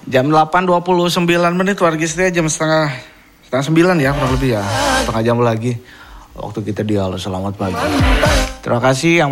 Jam 8.29 warga setia, jam setengah 9 ya kurang lebih ya. Setengah jam lagi waktu kita dialog. Selamat pagi. Terima kasih yang